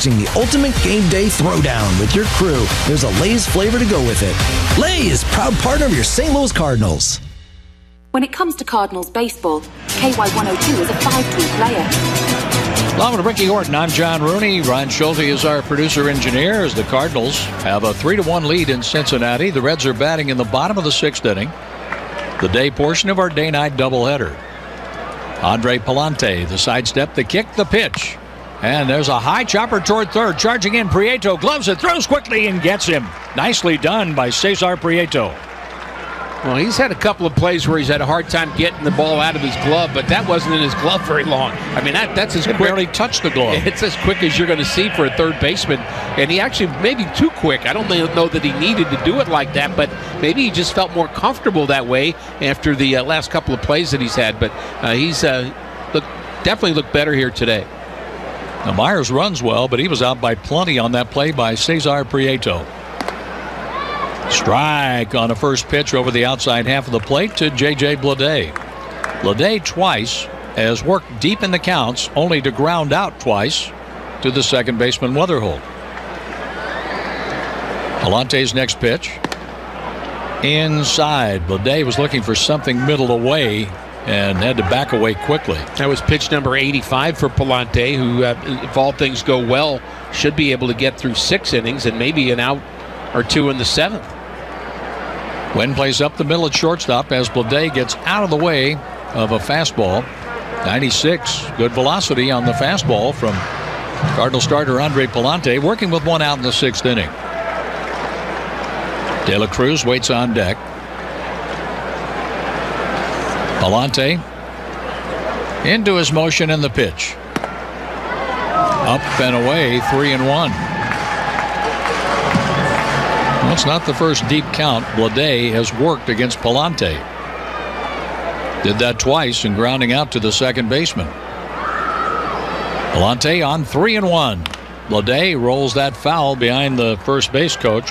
hosting the ultimate game day throwdown with your crew. There's a Lay's flavor to go with it. Lay's, proud partner of your St. Louis Cardinals. When it comes to Cardinals baseball, KY102 is a 5-tool player. Along with Ricky Horton, I'm John Rooney. Ryan Schulte is our producer-engineer as the Cardinals have a 3-1 lead in Cincinnati. The Reds are batting in the bottom of the 6th inning. The day portion of our day-night doubleheader. Andre Pallante, the sidestep, the kick, the pitch. And there's a high chopper toward third. Charging in, Prieto gloves it, throws quickly, and gets him. Nicely done by Cesar Prieto. Well, he's had a couple of plays where he's had a hard time getting the ball out of his glove, but that wasn't in his glove very long. I mean, that's as quick. Barely touched the glove. It's as quick as you're going to see for a third baseman. And he actually maybe too quick. I don't know that he needed to do it like that, but maybe he just felt more comfortable that way after the last couple of plays that he's had. But he's definitely looked better here today. Now, Myers runs well, but he was out by plenty on that play by Cesar Prieto. Strike on a first pitch over the outside half of the plate to J.J. Bleday. Bleday twice has worked deep in the counts, only to ground out twice to the second baseman Weatherholt. Pallante's next pitch. Inside. Bleday was looking for something middle away and had to back away quickly. That was pitch number 85 for Pallante, who, if all things go well, should be able to get through 6 innings and maybe an out or 2 in the 7th. Wynn plays up the middle at shortstop as Bleday gets out of the way of a fastball. 96. Good velocity on the fastball from Cardinal starter Andre Pallante, working with 1 out in the 6th inning. De La Cruz waits on deck. Pallante into his motion in the pitch. Up and away, 3-1. Well, it's not the first deep count Bleday has worked against Pallante. Did that twice in grounding out to the second baseman. Pallante on 3-1. Bleday rolls that foul behind the first base coach.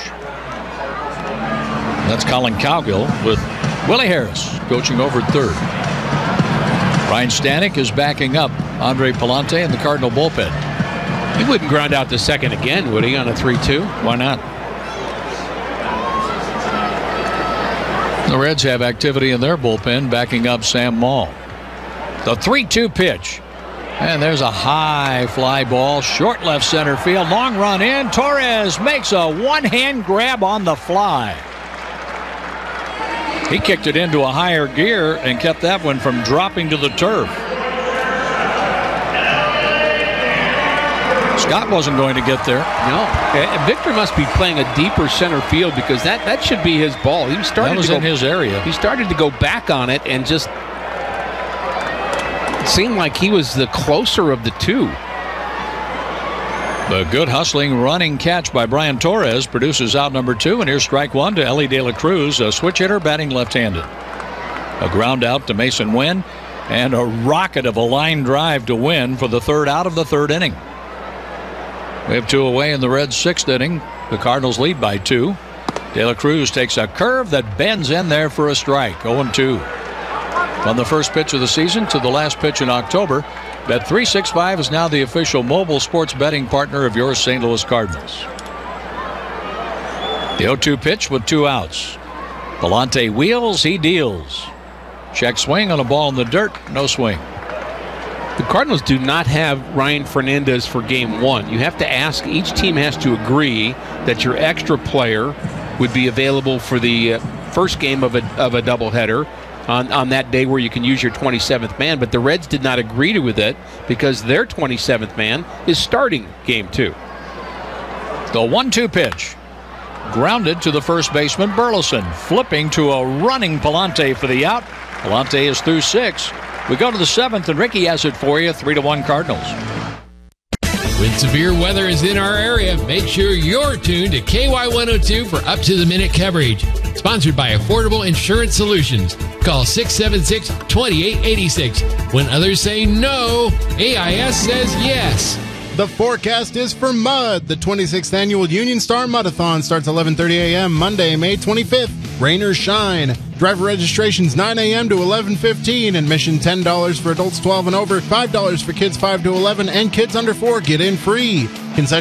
That's Colin Cowgill with Willie Harris coaching over third. Ryan Stanek is backing up Andre Pallante in the Cardinal bullpen. He wouldn't ground out the second again, would he, on a 3-2? Why not? The Reds have activity in their bullpen backing up Sam Maul. The 3-2 pitch. And there's a high fly ball, short left center field, long run in. Torres makes a one-hand grab on the fly. He kicked it into a higher gear and kept that one from dropping to the turf. Scott wasn't going to get there. No. Victor must be playing a deeper center field because that should be his ball. He started that was in his area. He started to go back on it and just it seemed like he was the closer of the two. The good hustling running catch by Brian Torres produces out number 2, and here's strike 1 to Ellie De La Cruz, a switch hitter batting left-handed. A ground out to Mason Wynn and a rocket of a line drive to Wynn for the third out of the 3rd inning. We have 2 away in the Reds' 6th inning. The Cardinals lead by 2. De La Cruz takes a curve that bends in there for a strike. 0-2. From the first pitch of the season to the last pitch in October, Bet365 is now the official mobile sports betting partner of your St. Louis Cardinals. The 0-2 pitch with 2 outs. Pallante wheels, he deals. Check swing on a ball in the dirt, no swing. The Cardinals do not have Ryan Fernandez for game 1. You have to ask, each team has to agree that your extra player would be available for the first game of a doubleheader on that day where you can use your 27th man. But the Reds did not agree with it because their 27th man is starting game 2. The 1-2 pitch. Grounded to the first baseman, Burleson. Flipping to a running Pallante for the out. Pallante is through 6. We go to the 7th, and Ricky has it for you, 3-1 Cardinals. When severe weather is in our area, make sure you're tuned to KY102 for up-to-the-minute coverage. Sponsored by Affordable Insurance Solutions. Call 676-2886. When others say no, AIS says yes. The forecast is for mud. The 26th annual Union Star Mudathon starts 11:30 a.m. Monday, May 25th. Rain or shine. Driver registration's 9 a.m. to 11:15. Admission $10 for adults 12 and over, $5 for kids 5 to 11, and kids under 4 get in free. Concession